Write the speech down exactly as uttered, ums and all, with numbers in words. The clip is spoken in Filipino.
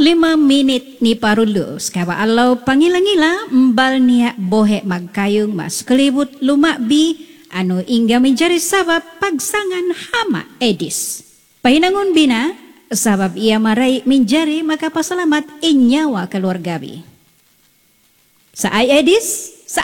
lima minit ni Parulus, kawa alaw pangilangila, mbal niya bohe magkayong mas kalibut lumabi, ano ingga menjari sabab pagsangan hama edis. Pahinangon bina, sabab ia maray menjari makapasalamat inyawa keluargabi. Sa ay edis,